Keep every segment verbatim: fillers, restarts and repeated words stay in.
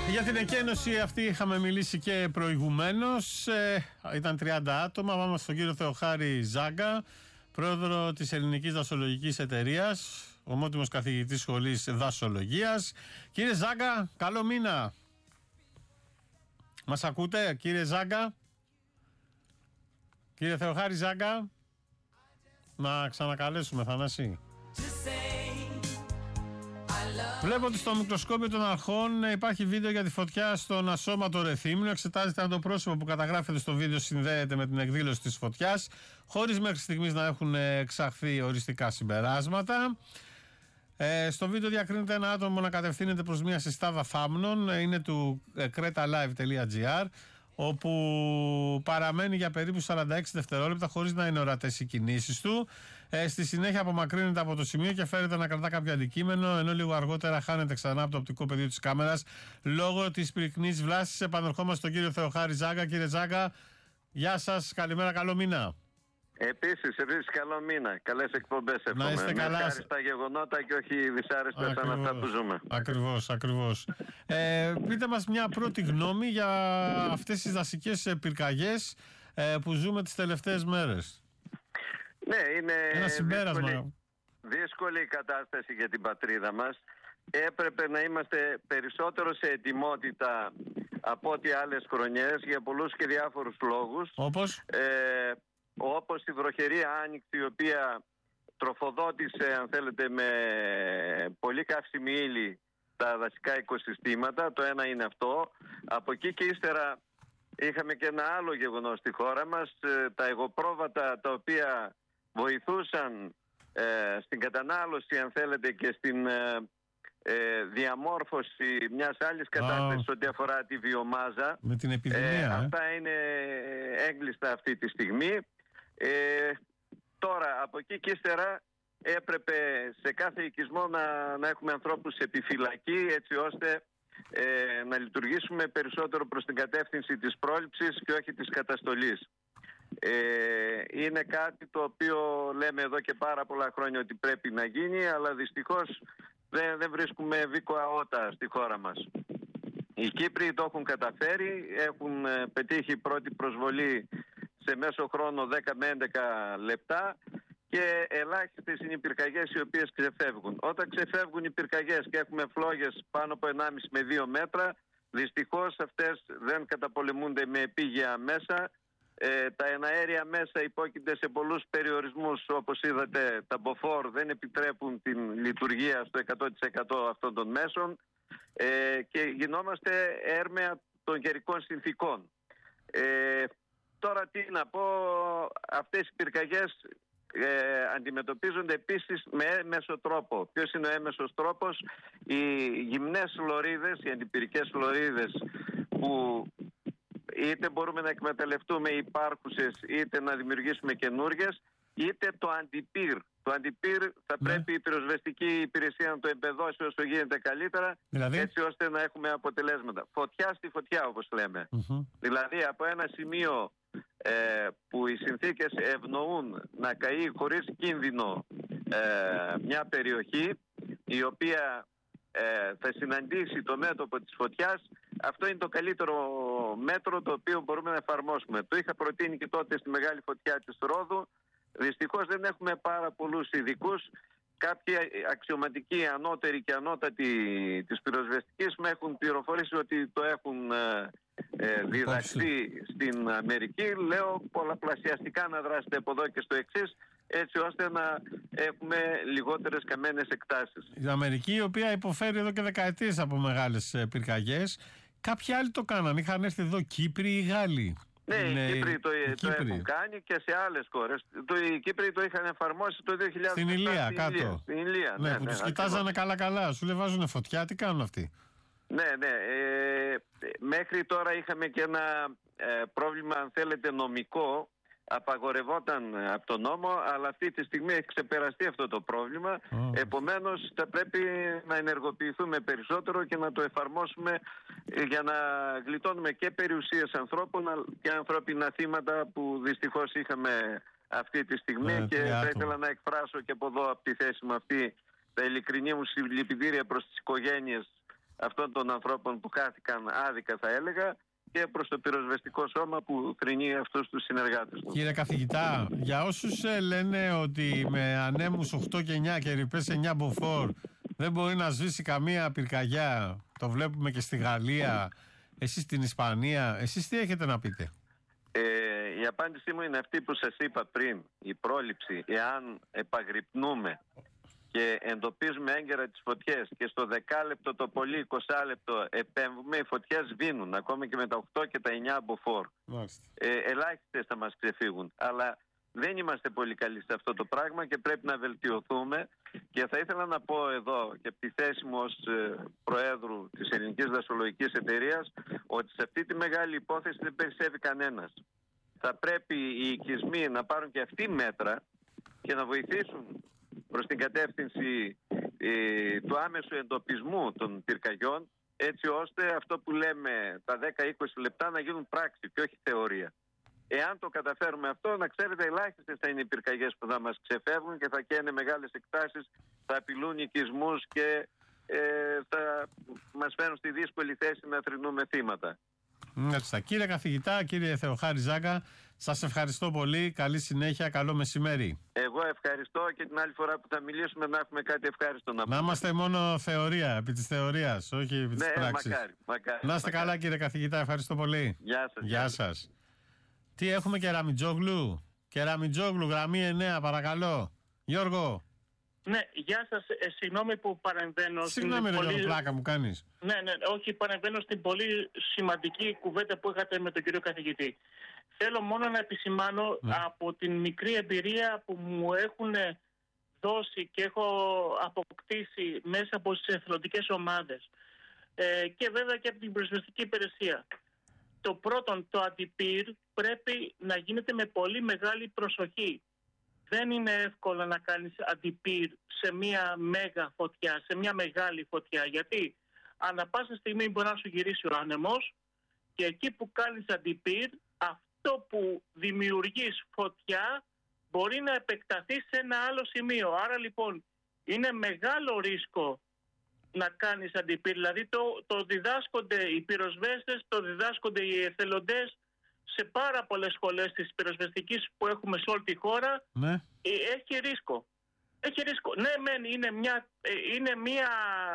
Για την εκένωση αυτή είχαμε μιλήσει και προηγουμένως. Ε, ήταν τριάντα άτομα. Πάμε στον κύριο Θεοχάρη Ζάγκα, πρόεδρο της Ελληνικής Δασολογικής Εταιρείας, ομότιμος καθηγητής σχολής δασολογίας. Κύριε Ζάγκα, καλό μήνα. Μας ακούτε, κύριε Ζάγκα? Κύριε Θεοχάρη Ζάγκα, να ξανακαλέσουμε, Θανάση. Βλέπω ότι στο μικροσκόπιο των αρχών υπάρχει βίντεο για τη φωτιά στον ασώματο Ρεθύμνου. Εξετάζεται αν το πρόσωπο που καταγράφεται στο βίντεο συνδέεται με την εκδήλωση της φωτιάς, χωρίς μέχρι στιγμής να έχουν εξαχθεί οριστικά συμπεράσματα. Ε, στο βίντεο διακρίνεται ένα άτομο να κατευθύνεται προς μια συστάδα θάμνων. Είναι του κρέτα λάιβ τελεία τζι άρ, όπου παραμένει για περίπου σαράντα έξι δευτερόλεπτα χωρίς να είναι ορατές οι κινήσεις του. Ε, στη συνέχεια απομακρύνεται από το σημείο και φέρεται να κρατά κάποιο αντικείμενο, ενώ λίγο αργότερα χάνεται ξανά από το οπτικό πεδίο της κάμερας λόγω της πυκνής βλάσης. Επανερχόμαστε στον κύριο Θεοχάρη Ζάγκα. Κύριε Ζάγκα, γεια σας, καλημέρα, καλό μήνα. Επίσης, επίσης καλό μήνα. Καλές εκπομπές εύχομαι. Να είστε καλά. Ευχάριστα γεγονότα και όχι δυσάρεστα σαν αυτά που ζούμε. Ακριβώς, ακριβώς. ε, πείτε μας μια πρώτη γνώμη για αυτές τις δασικές πυρκαγιές ε, που ζούμε τις τελευταίες μέρες. Ναι, είναι ένα συμπέρασμα. Δύσκολη, δύσκολη κατάσταση για την πατρίδα μας. Έπρεπε να είμαστε περισσότερο σε ετοιμότητα από ό,τι άλλες χρονιές για πολλούς και διάφορους λόγους. Όπως? Ε, όπως η βροχερή άνοιξη, η οποία τροφοδότησε, αν θέλετε, με πολύ καύσιμη ύλη τα δασικά οικοσυστήματα. Το ένα είναι αυτό. Από εκεί και ύστερα είχαμε και ένα άλλο γεγονός στη χώρα μας, τα εγωπρόβατα τα οποία βοηθούσαν ε, στην κατανάλωση, αν θέλετε, και στην ε, ε, διαμόρφωση μιας άλλης κατάστασης ό,τι αφορά τη βιομάζα. Με την επιδημία. Ε, ε. αυτά είναι έγκλειστα αυτή τη στιγμή. Ε, τώρα, από εκεί και ύστερα έπρεπε σε κάθε οικισμό να, να έχουμε ανθρώπους σε επιφυλακή, έτσι ώστε ε, να λειτουργήσουμε περισσότερο προς την κατεύθυνση της πρόληψης και όχι της καταστολής. Ε, είναι κάτι το οποίο λέμε εδώ και πάρα πολλά χρόνια ότι πρέπει να γίνει, αλλά δυστυχώς δεν, δεν βρίσκουμε βίκοα ότα στη χώρα μας. Οι Κύπροι το έχουν καταφέρει, έχουν ε, πετύχει πρώτη προσβολή σε μέσο χρόνο δέκα με έντεκα λεπτά και ελάχιστες είναι οι πυρκαγιές οι οποίες ξεφεύγουν. Όταν ξεφεύγουν οι πυρκαγιές και έχουμε φλόγες πάνω από ενάμιση με δύο μέτρα, δυστυχώς αυτές δεν καταπολεμούνται με επίγεια μέσα. Ε, τα εναέρια μέσα υπόκεινται σε πολλούς περιορισμούς, όπως είδατε τα μποφόρ δεν επιτρέπουν την λειτουργία στο εκατό τοις εκατό αυτών των μέσων ε, και γινόμαστε έρμεα των καιρικών συνθήκων. Ε, τώρα τι να πω, αυτές οι πυρκαγιές ε, αντιμετωπίζονται επίσης με έμεσο τρόπο. Ποιος είναι ο έμεσος τρόπος? Οι γυμνές λωρίδες, οι αντιπυρικές λωρίδες που είτε μπορούμε να εκμεταλλευτούμε υπάρχουσες, είτε να δημιουργήσουμε καινούργιες, είτε το αντιπύρ. Το αντιπύρ θα ναι. πρέπει η πυροσβεστική υπηρεσία να το εμπεδώσει όσο γίνεται καλύτερα, δηλαδή? έτσι ώστε να έχουμε αποτελέσματα. Φωτιά στη φωτιά, όπως λέμε. Mm-hmm. Δηλαδή από ένα σημείο ε, που οι συνθήκες ευνοούν να καεί χωρίς κίνδυνο ε, μια περιοχή η οποία ε, θα συναντήσει το μέτωπο της φωτιάς, αυτό είναι το καλύτερο μέτρο το οποίο μπορούμε να εφαρμόσουμε. Το είχα προτείνει και τότε στη μεγάλη φωτιά της Ρόδου. Δυστυχώς δεν έχουμε πάρα πολλούς ειδικούς. Κάποιοι αξιωματικοί ανώτεροι και ανώτατοι της πυροσβεστικής με έχουν πληροφορήσει ότι το έχουν ε, ε, διδαχθεί στην Αμερική. Λέω πολλαπλασιαστικά να δράσετε από εδώ και στο εξής, έτσι ώστε να έχουμε λιγότερες καμένες εκτάσεις. Η Αμερική, η οποία υποφέρει εδώ και δεκαετίες από μεγάλες πυρκαγιές, κάποιοι άλλοι το κάνανε. Είχαν έρθει εδώ Κύπροι ή Γάλλοι. Ναι, είναι... οι Κύπροι το, οι το Κύπροι. έχουν κάνει και σε άλλες χώρες. Το, οι Κύπροι το είχαν εφαρμόσει το δύο χιλιάδες επτά. Στην Ηλία, στην κάτω. Ηλία, στην Ηλία, ναι, ναι, που ναι, τους ναι, κοιτάζανε καλά-καλά. Σου λέει βάζουν φωτιά, τι κάνουν αυτοί? Ναι, ναι. Ε, μέχρι τώρα είχαμε και ένα ε, πρόβλημα, αν θέλετε, νομικό. Απαγορευόταν από τον νόμο, αλλά αυτή τη στιγμή έχει ξεπεραστεί αυτό το πρόβλημα. Oh. Επομένως θα πρέπει να ενεργοποιηθούμε περισσότερο και να το εφαρμόσουμε για να γλιτώνουμε και περιουσίες ανθρώπων και ανθρώπινα θύματα που δυστυχώς είχαμε αυτή τη στιγμή. Yeah, και yeah, θα ήθελα να εκφράσω και από εδώ, από τη θέση μου αυτή, τα ειλικρινή μου συλληπιτήρια προς τις οικογένειες αυτών των ανθρώπων που χάθηκαν άδικα, θα έλεγα, και προς το πυροσβεστικό σώμα που κρινεί αυτούς τους συνεργάτες του. Κύριε καθηγητά, για όσους ε, λένε ότι με ανέμους οκτώ και εννιά και ρηπές εννιά μποφόρ δεν μπορεί να σβήσει καμία πυρκαγιά, το βλέπουμε και στη Γαλλία, εσείς στην Ισπανία, εσείς τι έχετε να πείτε? Ε, η απάντησή μου είναι αυτή που σας είπα πριν. Η πρόληψη, εάν επαγρυπνούμε και εντοπίζουμε έγκαιρα τις φωτιές και στο δεκάλεπτο το πολύ είκοσι λεπτό επέμβουμε, οι φωτιές σβήνουν ακόμα και με τα οκτώ και τα εννιά μποφόρ. Ε, ελάχιστες θα μας ξεφύγουν. Αλλά δεν είμαστε πολύ καλοί σε αυτό το πράγμα και πρέπει να βελτιωθούμε. Και θα ήθελα να πω εδώ και από τη θέση μου ως ε, Προέδρου της Ελληνικής Δασολογικής Εταιρείας ότι σε αυτή τη μεγάλη υπόθεση δεν περισσεύει κανένας. Θα πρέπει οι οικισμοί να πάρουν και αυτοί μέτρα και να βοηθήσουν προς την κατεύθυνση ε, του άμεσου εντοπισμού των πυρκαγιών, έτσι ώστε αυτό που λέμε τα δέκα με είκοσι λεπτά να γίνουν πράξη και όχι θεωρία. Εάν το καταφέρουμε αυτό, να ξέρετε, ελάχιστες θα είναι οι πυρκαγιές που θα μας ξεφεύγουν και θα καίνε μεγάλες εκτάσεις, θα απειλούν οικισμούς και ε, θα μας φέρουν στη δύσκολη θέση να θρηνούμε θύματα. Μάλιστα. Κύριε καθηγητά, κύριε Θεοχάρη Ζάγκα, σας ευχαριστώ πολύ. Καλή συνέχεια, καλό μεσημέρι. Εγώ ευχαριστώ και την άλλη φορά που θα μιλήσουμε να έχουμε κάτι ευχάριστο να πούμε. Να είμαστε μόνο θεωρία, επί της θεωρίας, όχι επί της ναι, πράξης. Μακάρι, μακάρι, να είστε μακάρι. καλά κύριε καθηγητά, ευχαριστώ πολύ. Γεια σας. Γεια σας. Τι έχουμε, Κεραμιτζόγλου? Κεραμιτζόγλου, γραμμή εννέα, παρακαλώ. Γιώργο. Ναι, γεια σας. Ε, συγγνώμη που παρεμβαίνω. Συγγνώμη, ρε πολύ... Γιώργο, πλάκα μου κάνεις. Ναι, ναι, όχι, παρεμβαίνω στην πολύ σημαντική κουβέντα που είχατε με τον κύριο καθηγητή. Θέλω μόνο να επισημάνω ναι. από την μικρή εμπειρία που μου έχουν δώσει και έχω αποκτήσει μέσα από τις εθελοντικές ομάδες ε, και βέβαια και από την πυροσβεστική υπηρεσία. Το πρώτον, το αντιπύρ πρέπει να γίνεται με πολύ μεγάλη προσοχή. Δεν είναι εύκολο να κάνεις αντιπύρ σε μια μέγα φωτιά, σε μια μεγάλη φωτιά. Γιατί ανά πάσα στιγμή μπορεί να σου γυρίσει ο άνεμος και εκεί που κάνεις αντιπύρ, αυτό που δημιουργείς φωτιά μπορεί να επεκταθεί σε ένα άλλο σημείο. Άρα λοιπόν είναι μεγάλο ρίσκο να κάνεις αντιπύρ. Δηλαδή το, το διδάσκονται οι πυροσβέστες, το διδάσκονται οι εθελοντές σε πάρα πολλές σχολές της πυροσβεστικής που έχουμε σε όλη τη χώρα. Ναι. Έχει ρίσκο. Έχει ρίσκο. Ναι, μεν είναι μια, είναι μια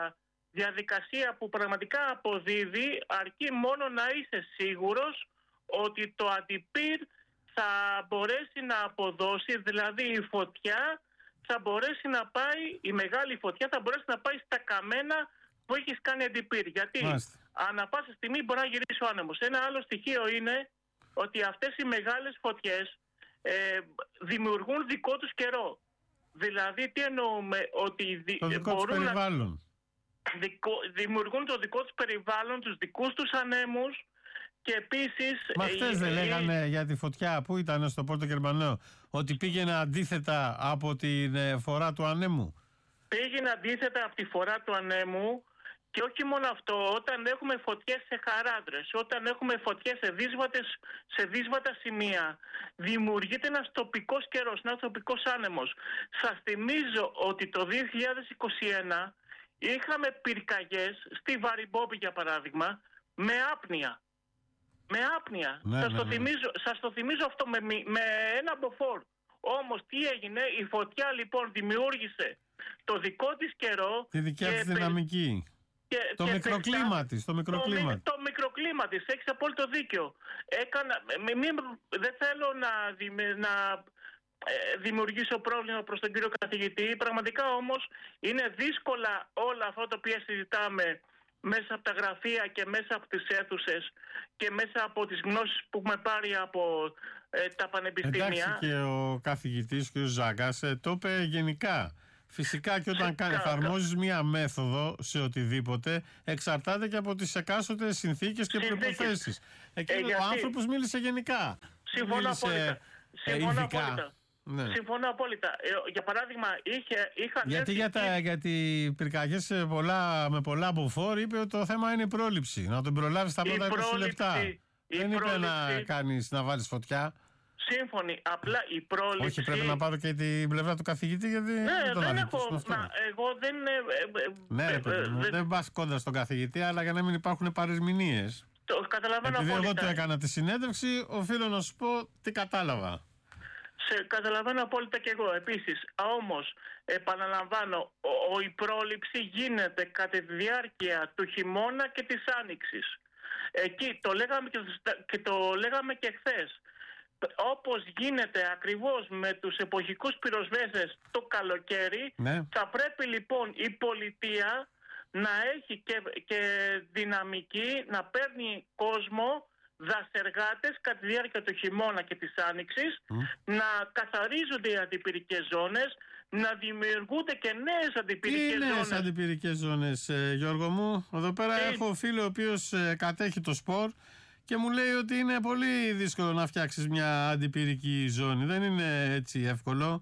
διαδικασία που πραγματικά αποδίδει, αρκεί μόνο να είσαι σίγουρος ότι το αντιπύρ θα μπορέσει να αποδώσει, δηλαδή η φωτιά θα μπορέσει να πάει, η μεγάλη φωτιά θα μπορέσει να πάει στα καμένα που έχεις κάνει αντιπύρ. Γιατί Μάλιστα. ανά πάσα στιγμή μπορεί να γυρίσει ο άνεμος. Ένα άλλο στοιχείο είναι ότι αυτές οι μεγάλες φωτιές ε, δημιουργούν δικό τους καιρό. Δηλαδή τι εννοούμε, ότι το δικό μπορούν τους περιβάλλον. να δικο, δημιουργούν το δικό τους περιβάλλον, τους δικούς τους ανέμους και επίσης... Μα χτες δεν ε, λέγανε ε, για τη φωτιά που ήταν στο Πόρτο Γερμανό ότι πήγαινε αντίθετα από τη ε, φορά του ανέμου. Πήγαινε αντίθετα από τη φορά του ανέμου. Και όχι μόνο αυτό, όταν έχουμε φωτιές σε χαράδρες, όταν έχουμε φωτιές σε, δύσβατες, σε δύσβατα σημεία, δημιουργείται ένας τοπικός καιρός, ένας τοπικός άνεμος. Σας θυμίζω ότι το δύο χιλιάδες είκοσι ένα είχαμε πυρκαγιές στη Βαριμπόπη, για παράδειγμα, με άπνοια. Με άπνοια. Ναι, σας, ναι, το ναι. Θυμίζω, σας το θυμίζω αυτό με, με ένα μποφόρ. Όμως τι έγινε, η φωτιά λοιπόν δημιούργησε το δικό της καιρό. Τη δικιά της δυναμική. Και, το και μικροκλίμα της, το μικροκλίμα. Το, το μικροκλίμα της, έχεις απόλυτο δίκιο. Έκανα, μη, μη, δεν θέλω να, να ε, δημιουργήσω πρόβλημα προς τον κύριο καθηγητή. Πραγματικά όμως είναι δύσκολα όλα αυτά τα οποία συζητάμε μέσα από τα γραφεία και μέσα από τις αίθουσες και μέσα από τις γνώσεις που έχουμε πάρει από ε, τα πανεπιστήμια. Εντάξει, και ο καθηγητής κ. Ζάγκας ε, το είπε γενικά. Φυσικά και όταν κάνει, εφαρμόζεις μία μέθοδο σε οτιδήποτε, εξαρτάται και από τις εκάστοτε συνθήκες και προϋποθέσεις. Εκείνος ε, ο άνθρωπος μίλησε γενικά. Συμφωνώ απόλυτα. Συμφωνώ απόλυτα. Ναι. Συμφωνώ απόλυτα. Ε, για παράδειγμα, είχε, είχαν γιατί για, τα, για τις πυρκαγιές πολλά, με πολλά μποφόρ είπε ότι το θέμα είναι η πρόληψη. Να τον προλάβεις τα πρώτα είκοσι λεπτά. Δεν είπε να κάνεις, να βάλεις φωτιά. σύμφωνοι. Απλά η πρόληψη. Όχι, πρέπει να πάρω και την πλευρά του καθηγητή, γιατί. Ναι, δεν, δεν έχω. Μα, εγώ δεν. Ναι, ρε παιδί μου, δεν πα κόντρα στον καθηγητή, αλλά για να μην υπάρχουν παρερμηνίες. Το καταλαβαίνω. Επειδή απόλυτα. εγώ του έκανα τη συνέντευξη, οφείλω να σου πω τι κατάλαβα. Σε καταλαβαίνω απόλυτα και εγώ. Επίσης, όμως, επαναλαμβάνω, ο, η πρόληψη γίνεται κατά τη διάρκεια του χειμώνα και της άνοιξης. Εκεί το λέγαμε και, και το λέγαμε και χθες. Όπως γίνεται ακριβώς με τους εποχικούς πυροσβέστες το καλοκαίρι, ναι. Θα πρέπει λοιπόν η πολιτεία να έχει και, και δυναμική να παίρνει κόσμο, δασεργάτες κατά τη διάρκεια του χειμώνα και της άνοιξης, mm. να καθαρίζονται οι αντιπυρικές ζώνες, να δημιουργούνται και νέες αντιπυρικές ζώνες. Τι νέες αντιπυρικές ζώνες, ε, Γιώργο μου? Εδώ πέρα ε... έχω φίλο ο οποίος ε, κατέχει το σπορ και μου λέει ότι είναι πολύ δύσκολο να φτιάξεις μια αντιπυρική ζώνη. Δεν είναι έτσι εύκολο.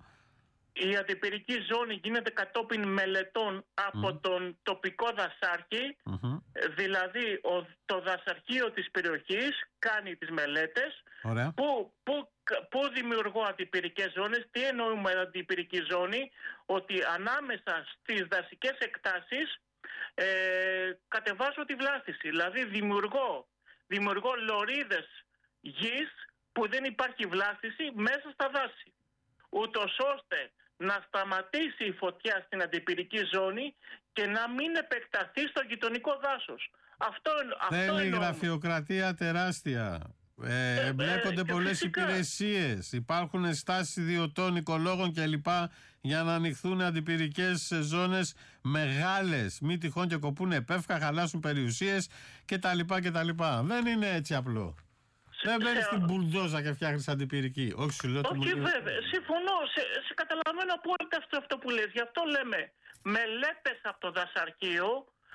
Η αντιπυρική ζώνη γίνεται κατόπιν μελετών από mm. τον τοπικό δασάρχη, mm-hmm. δηλαδή ο, το δασαρχείο της περιοχής κάνει τις μελέτες. που, που, που δημιουργώ αντιπυρικές ζώνες. Τι εννοούμε αντιπυρική ζώνη? Ότι ανάμεσα στις δασικές εκτάσεις ε, κατεβάζω τη βλάστηση. Δηλαδή δημιουργώ, δημιουργώ λωρίδες γης που δεν υπάρχει βλάστηση μέσα στα δάση, ούτως ώστε να σταματήσει η φωτιά στην αντιπυρική ζώνη και να μην επεκταθεί στο γειτονικό δάσος. Αυτό, αυτό θέλει γραφειοκρατία τεράστια. Ε, εμπλέκονται ε, πολλές φυσικά. υπηρεσίες. Υπάρχουν στάσεις ιδιωτών, οικολόγων κλπ. Για να ανοιχθούν αντιπυρικές ζώνες μεγάλες. Μη τυχόν και κοπούν επέφκα, χαλάσουν περιουσίες κτλ. κτλ. Δεν είναι έτσι απλό. Δεν μπαίνεις σε... στην μπουλντόζα και φτιάχνεις αντιπυρική. Όχι, σου λέω. Όχι, μου... βέβαια. Συμφωνώ. Σε, σε καταλαβαίνω απόλυτα αυτό, αυτό που λες. Γι' αυτό λέμε μελέτες από το δασαρχείο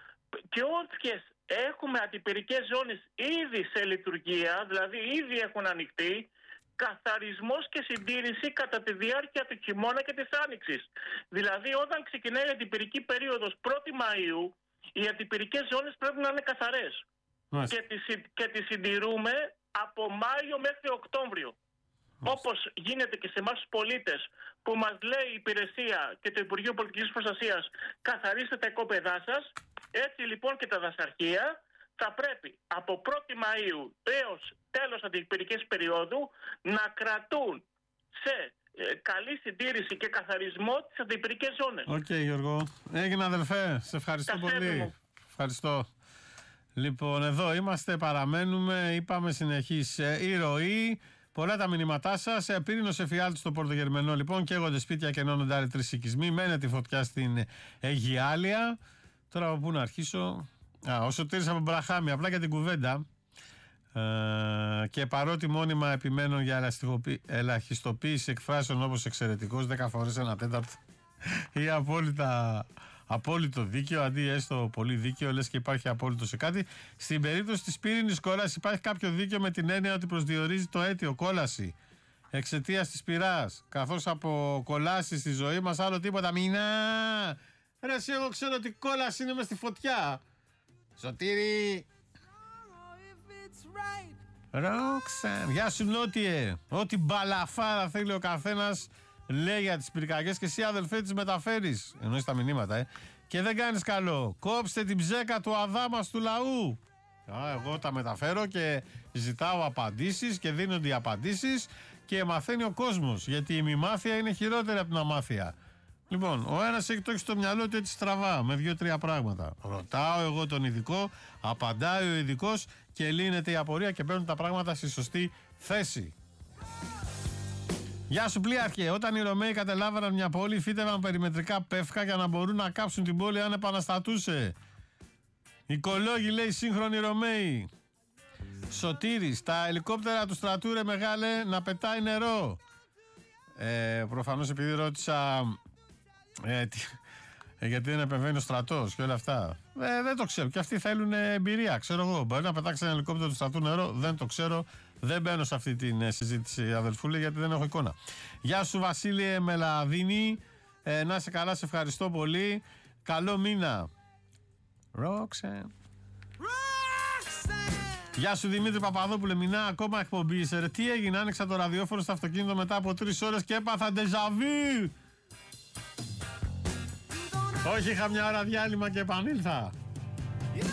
και όποιες έχουμε αντιπυρικές ζώνες ήδη σε λειτουργία, δηλαδή ήδη έχουν ανοιχτεί, καθαρισμός και συντήρηση κατά τη διάρκεια του χειμώνα και της άνοιξης. Δηλαδή όταν ξεκινάει η αντιπυρική περίοδος πρώτη Μαΐου, οι αντιπυρικές ζώνες πρέπει να είναι καθαρές. Και τις, και τις συντηρούμε από Μάιο μέχρι Οκτώβριο. Μάλιστα. Όπως γίνεται και σε εμάς τους πολίτες που μας λέει η υπηρεσία και το Υπουργείο Πολιτικής Προστασίας, καθαρίστε τα οικόπεδά σας, έτσι λοιπόν και τα δασαρχεία θα πρέπει από πρώτη Μαΐου έως τέλος αντιπυρικής περίοδου να κρατούν σε ε, καλή συντήρηση και καθαρισμό τις αντιπυρικές ζώνες. Οκ, okay, Γιώργο. Έγινε, αδελφέ. Σε ευχαριστώ Κασέβη πολύ. Μου. Ευχαριστώ. Λοιπόν, εδώ είμαστε, παραμένουμε, είπαμε συνεχής ε, η ροή. Πολλά τα μηνύματά σας. Ε, πύρινος εφιάλτης στο Πορτογερμενό, λοιπόν, καίγονται σπίτια και ενώνονται άλλοι τρεις οικισμοί. Μένεται η φωτιά στην Αιγιάλια. Τώρα από πού να αρχίσω? Α, ο Σωτήρης από Μπραχάμι, απλά για την κουβέντα. Ε, και παρότι μόνιμα επιμένω για ελαχιστοποίηση εκφράσεων όπως εξαιρετικός, δέκα φορές ένα τέταρτο ή απόλυτα. Απόλυτο δίκαιο, αντί έστω πολύ δίκαιο, λες και υπάρχει απόλυτο σε κάτι. Στην περίπτωση της πύρινης κόλασης υπάρχει κάποιο δίκαιο με την έννοια ότι προσδιορίζει το αίτιο κόλαση εξαιτίας της πυράς. Καθώς από κολάσει στη ζωή μας άλλο τίποτα. Μηνά! Ρε εσύ, εγώ ξέρω ότι κόλαση είναι μες στη φωτιά. Σωτήρη! Ρώξαν! Γεια σου Νότιε! Ό,τι μπαλαφάρα θέλει ο καθένας λέει για τις πυρκαγιές και εσύ αδελφέ τις μεταφέρεις. Εννοείς τα μηνύματα, ε. Και δεν κάνεις καλό. Κόψτε την ψέκα του αδάμας του λαού. Α, εγώ τα μεταφέρω και ζητάω απαντήσεις και δίνονται οι απαντήσεις και μαθαίνει ο κόσμος. Γιατί η μη μάθεια είναι χειρότερη από την αμάθεια. Λοιπόν, ο ένας έχει το έχει στο μυαλό του έτσι στραβά, με δύο-τρία πράγματα. Ρωτάω εγώ τον ειδικό, απαντάει ο ειδικός και λύνεται η απορία και παίρνουν τα πράγματα στη σωστή θέση. Γεια σου πλοίαρχε, όταν οι Ρωμαίοι κατελάβαιναν μια πόλη, φύτευαν περιμετρικά πεύκα για να μπορούν να κάψουν την πόλη αν επαναστατούσε. Οικολόγοι, λέει, σύγχρονοι Ρωμαίοι. Σωτήρης, τα ελικόπτερα του στρατού ρε μεγάλε να πετάει νερό. Ε, προφανώς επειδή ρώτησα ε, τι, ε, γιατί δεν επεμβαίνει ο στρατός και όλα αυτά. Ε, δεν το ξέρω. Και αυτοί θέλουν εμπειρία, ξέρω εγώ. Μπορεί να πετάξει ένα ελικόπτερο του στρατού νερό, δεν το ξέρω. Δεν μπαίνω σε αυτή τη συζήτηση, αδελφούλη, γιατί δεν έχω εικόνα. Γεια σου, Βασίλη Μελαδίνη. Ε, να είσαι καλά, σε ευχαριστώ πολύ. Καλό μήνα. Roxanne. Γεια σου Δημήτρη Παπαδόπουλε, μηνά ακόμα εκπομπή. Είσαι, τι έγινε, άνοιξα το ραδιόφωνο στο αυτοκίνητο μετά από τρεις ώρες και έπαθα ντεζαβί. Όχι, είχα μια ώρα διάλειμμα και επανήλθα.